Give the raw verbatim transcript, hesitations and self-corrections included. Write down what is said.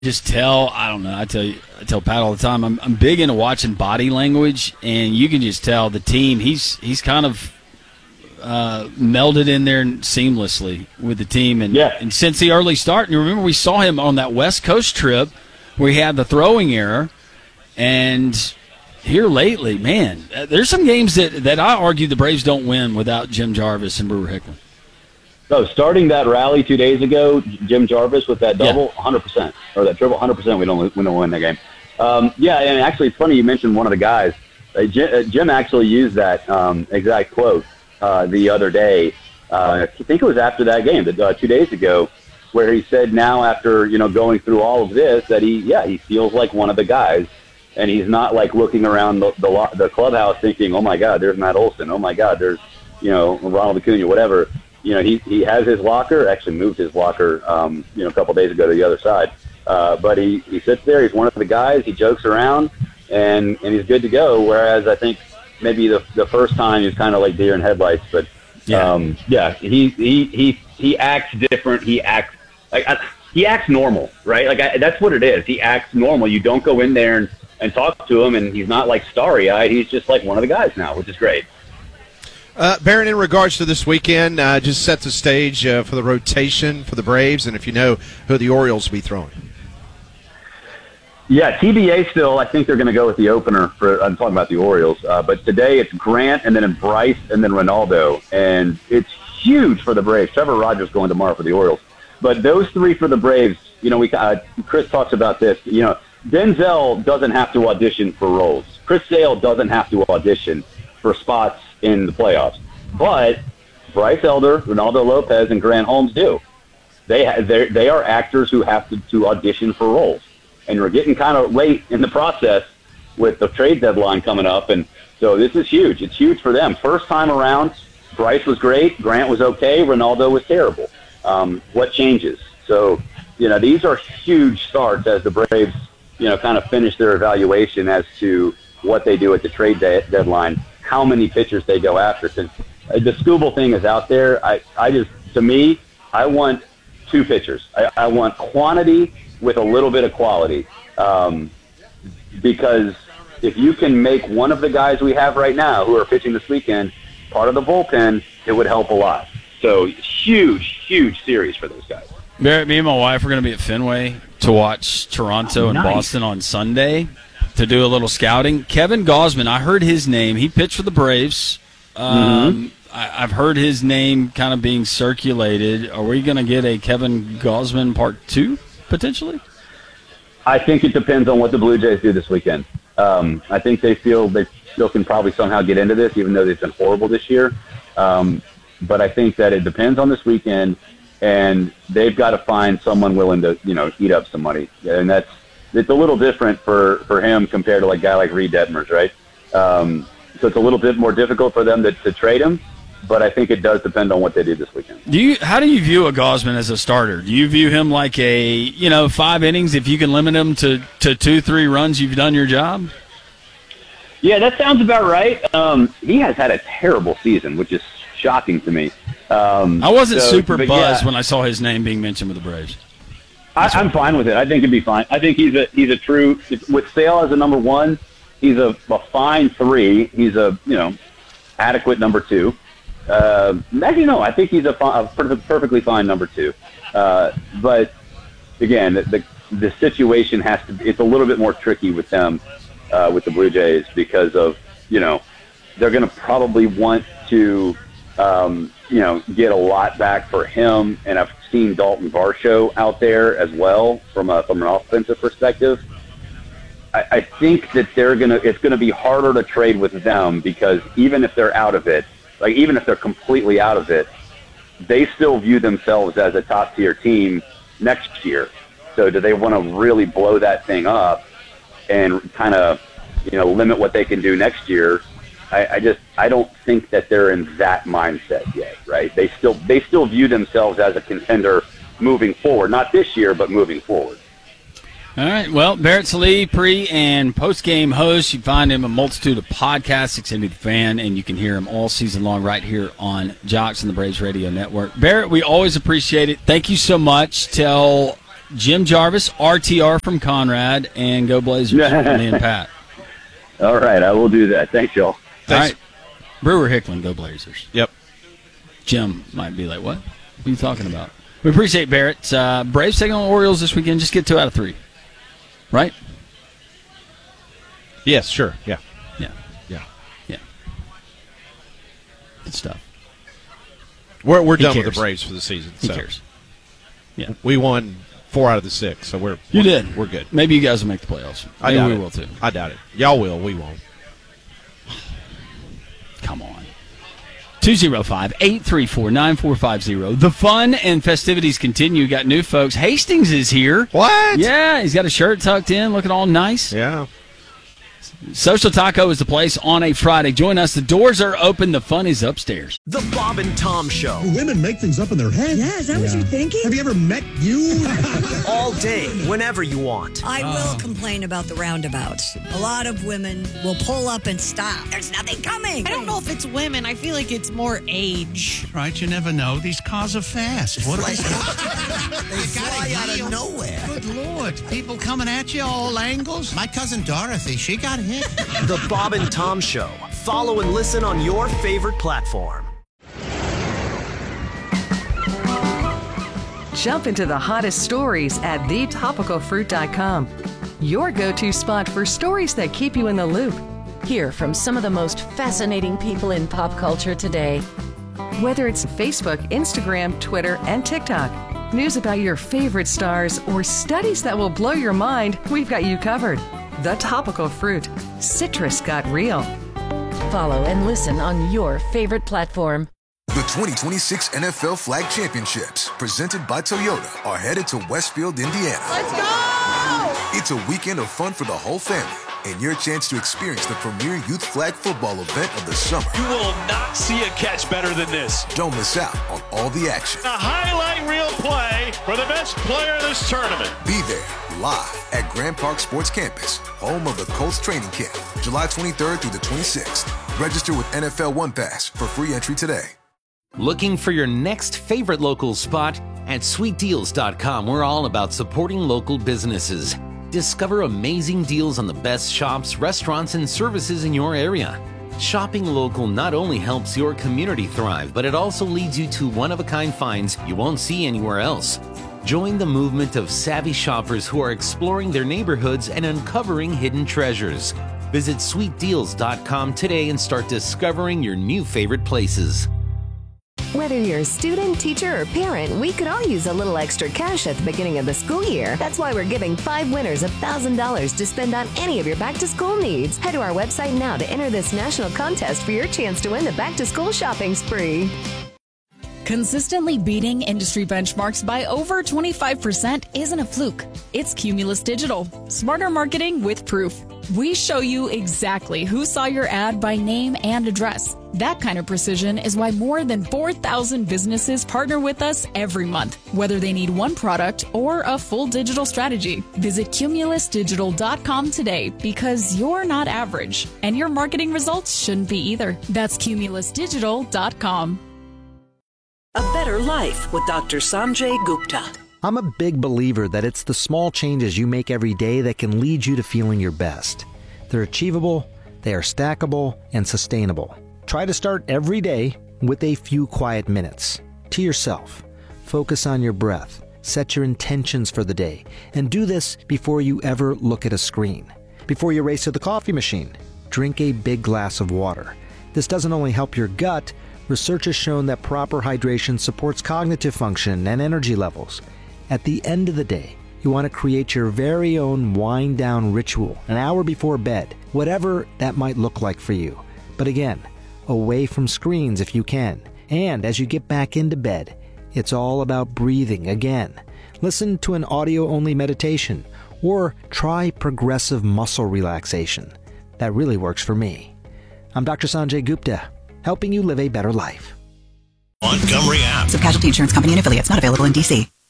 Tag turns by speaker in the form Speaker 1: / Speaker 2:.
Speaker 1: just tell, I don't know, I tell you, I tell Pat all the time, I'm, I'm big into watching body language, and you can just tell the team, he's he's kind of uh, melded in there seamlessly with the team. And,
Speaker 2: yeah.
Speaker 1: and since the early start, and you remember we saw him on that West Coast trip where he had the throwing error, and here lately, man, there's some games that, that I argue the Braves don't win without Jim Jarvis and Brewer Hickman.
Speaker 2: So starting that rally two days ago, Jim Jarvis with that double, yeah. one hundred percent, or that triple, one hundred percent we don't, we don't win that game. Um, yeah, and actually it's funny you mentioned one of the guys. Uh, Jim, uh, Jim actually used that um, exact quote uh, the other day. Uh, I think it was after that game, uh, two days ago, where he said now after, you know, going through all of this that he, yeah, he feels like one of the guys. And he's not like looking around the, the, the clubhouse thinking, oh, my God, there's Matt Olson. Oh, my God, there's, you know, Ronald Acuna, whatever. You know, he he has his locker, actually moved his locker, um, you know, a couple days ago to the other side. Uh, but he, he sits there. He's one of the guys. He jokes around, and, and he's good to go. Whereas I think maybe the the first time he's kind of like deer in headlights. But, yeah, um, yeah he, he, he, he acts different. He acts like I, he acts normal, right? Like I, that's what it is. He acts normal. You don't go in there and, and talk to him, and he's not like starry-eyed. He's just like one of the guys now, which is great.
Speaker 3: Uh, Barrett, in regards to this weekend, uh, just set the stage uh, for the rotation for the Braves, and if you know who the Orioles will be throwing.
Speaker 2: Yeah, T B A still, I think they're going to go with the opener. For I'm talking about the Orioles. Uh, but today it's Grant, and then Bryce, and then Ronaldo. And it's huge for the Braves. Trevor Rogers going tomorrow for the Orioles. But those three for the Braves, you know, we uh, Chris talks about this. You know, Denzel doesn't have to audition for roles. Chris Sale doesn't have to audition for spots in the playoffs. But Bryce Elder, Ronaldo Lopez, and Grant Holmes do. They they are actors who have to, to audition for roles. And we're getting kind of late in the process with the trade deadline coming up. And so this is huge. It's huge for them. First time around, Bryce was great. Grant was okay. Ronaldo was terrible. Um, what changes? So, you know, these are huge starts as the Braves, you know, kind of finish their evaluation as to what they do at the trade de- deadline. How many pitchers they go after. Since the Skubal thing is out there, I, I just, to me, I want two pitchers. I, I want quantity with a little bit of quality. Um, because if you can make one of the guys we have right now who are pitching this weekend part of the bullpen, it would help a lot. So huge, huge series for those guys.
Speaker 1: Barrett, me and my wife are going to be at Fenway to watch Toronto
Speaker 2: oh,
Speaker 1: and
Speaker 2: nice.
Speaker 1: Boston on Sunday to do a little scouting. Kevin Gausman, I heard his name. He pitched for the Braves. Um, mm-hmm. I, I've heard his name kind of being circulated. Are we going to get a Kevin Gausman part two, potentially?
Speaker 2: I think it depends on what the Blue Jays do this weekend. Um, I think they feel they still can probably somehow get into this, even though they've been horrible this year. Um, but I think that it depends on this weekend, and they've got to find someone willing to, you know, eat up some money. And that's it's a little different for, for him compared to like a guy like Reed Detmers, right? Um, so it's a little bit more difficult for them to, to trade him, but I think it does depend on what they do this weekend.
Speaker 1: Do you? How do you view a Gausman as a starter? Do you view him like a, you know, five innings, if you can limit him to, to two, three runs, you've done your job?
Speaker 2: Yeah, that sounds about right. Um, he has had a terrible season, which is shocking to me. Um,
Speaker 1: I wasn't
Speaker 2: so,
Speaker 1: super buzzed
Speaker 2: yeah.
Speaker 1: when I saw his name being mentioned with the Braves.
Speaker 2: I, I'm fine with it. I think it'd be fine. I think he's a he's a true with Sale as a number one. He's a, a fine three. He's a you know adequate number two. Uh, actually, no, I think he's a, fi- a perfectly fine number two. Uh, but again, the, the the situation has to. It's a little bit more tricky with them uh, with the Blue Jays because of you know they're going to probably want to um, you know get a lot back for him, and I've seen Dalton Varsho out there as well from a from an offensive perspective. I, I think that they're gonna it's gonna be harder to trade with them because even if they're out of it, like even if they're completely out of it, they still view themselves as a top tier team next year. So do they want to really blow that thing up and kind of you know limit what they can do next year? I, I just I don't think that they're in that mindset yet, right? They still they still view themselves as a contender moving forward, not this year, but moving forward.
Speaker 1: All right. Well, Barrett Sallee, pre- and post-game host. You find him a multitude of podcasts, six eighty The Fan, and you can hear him all season long right here on Jocks and the Braves Radio Network. Barrett, we always appreciate it. Thank you so much. Tell Jim Jarvis, R T R from Conrad, and go Blazers from me and Pat.
Speaker 2: All right, I will do that. Thanks, y'all.
Speaker 3: Thanks.
Speaker 1: All right. Brewer Hickman, go Blazers.
Speaker 3: Yep.
Speaker 1: Jim might be like, what? What are you talking about? We appreciate Barrett. Uh, Braves taking on Orioles this weekend. Just get two out of three. Right?
Speaker 3: Yes, sure. Yeah.
Speaker 1: Yeah.
Speaker 3: Yeah.
Speaker 1: Yeah. Good stuff.
Speaker 3: We're we're
Speaker 1: He
Speaker 3: done
Speaker 1: cares.
Speaker 3: with the Braves for the season.
Speaker 1: Who
Speaker 3: so.
Speaker 1: cares? Yeah.
Speaker 3: We won four out of the six, so we're
Speaker 1: You
Speaker 3: we're,
Speaker 1: did.
Speaker 3: We're good.
Speaker 1: Maybe you guys will make the playoffs.
Speaker 3: I
Speaker 1: Maybe
Speaker 3: doubt
Speaker 1: we
Speaker 3: it.
Speaker 1: will too.
Speaker 3: I doubt it. Y'all will. We won't.
Speaker 1: Come on. two oh five, eight three four, nine four five zero. The fun and festivities continue. Got new folks. Hastings is here.
Speaker 3: What?
Speaker 1: Yeah, he's got a shirt tucked in, looking all nice.
Speaker 3: Yeah.
Speaker 1: Social Taco is the place on a Friday. Join us. The doors are open. The fun is upstairs.
Speaker 4: The Bob and Tom Show.
Speaker 5: Women make things up in their head.
Speaker 6: Yeah, is that what you're thinking?
Speaker 5: Have you ever met you?
Speaker 4: All day, whenever you want.
Speaker 6: I will complain about the roundabouts. A lot of women will pull up and stop. There's nothing coming.
Speaker 7: I don't know if it's women. I feel like it's more age.
Speaker 5: Right, you never know. These cars are fast. What
Speaker 8: They fly out of nowhere.
Speaker 5: Good Lord. People coming at you all angles. My cousin Dorothy, she got hit.
Speaker 4: The Bob and Tom Show. Follow and listen on your favorite platform.
Speaker 9: Jump into the hottest stories at the topical fruit dot com. Your go-to spot for stories that keep you in the loop.
Speaker 10: Hear from some of the most fascinating people in pop culture today.
Speaker 9: Whether it's Facebook, Instagram, Twitter, and TikTok, news about your favorite stars, or studies that will blow your mind, we've got you covered. The Topical Fruit. Citrus got real.
Speaker 10: Follow and listen on your favorite platform.
Speaker 11: The twenty twenty-six N F L Flag Championships, presented by Toyota, are headed to Westfield, Indiana.
Speaker 7: Let's go!
Speaker 11: It's a weekend of fun for the whole family, and your chance to experience the premier youth flag football event of the summer.
Speaker 12: You will not see a catch better than this.
Speaker 11: Don't miss out on all the action.
Speaker 12: A highlight reel play for the best player in this tournament.
Speaker 11: Be there, live at Grand Park Sports Campus, home of the Colts training camp, July twenty-third through the twenty-sixth. Register with N F L One Pass for free entry today.
Speaker 13: Looking for your next favorite local spot? At sweet deals dot com, we're all about supporting local businesses. Discover amazing deals on the best shops, restaurants, and services in your area. Shopping local not only helps your community thrive, but it also leads you to one-of-a-kind finds you won't see anywhere else. Join the movement of savvy shoppers who are exploring their neighborhoods and uncovering hidden treasures. Visit sweet deals dot com today and start discovering your new favorite places.
Speaker 14: Whether you're a student, teacher, or parent, we could all use a little extra cash at the beginning of the school year. That's why we're giving five winners one thousand dollars to spend on any of your back-to-school needs. Head to our website now to enter this national contest for your chance to win the back-to-school shopping spree.
Speaker 15: Consistently beating industry benchmarks by over twenty-five percent isn't a fluke. It's Cumulus Digital. Smarter marketing with proof. We show you exactly who saw your ad by name and address. That kind of precision is why more than four thousand businesses partner with us every month, whether they need one product or a full digital strategy. Visit cumulus digital dot com today because you're not average, and your marketing results shouldn't be either. That's cumulus digital dot com.
Speaker 16: A Better Life with Doctor Sanjay Gupta.
Speaker 17: I'm a big believer that it's the small changes you make every day that can lead you to feeling your best. They're achievable, they are stackable, and sustainable. Try to start every day with a few quiet minutes. To yourself. Focus on your breath. Set your intentions for the day. And do this before you ever look at a screen. Before you race to the coffee machine, drink a big glass of water. This doesn't only help your gut. Research has shown that proper hydration supports cognitive function and energy levels. At the end of the day, you want to create your very own wind-down ritual an hour before bed, whatever that might look like for you. But again, away from screens if you can. And as you get back into bed, it's all about breathing again. Listen to an audio-only meditation or try progressive muscle relaxation. That really works for me. I'm Doctor Sanjay Gupta, helping you live a better life.
Speaker 18: Montgomery app.
Speaker 19: Casualty Insurance Company and affiliates, not available in D C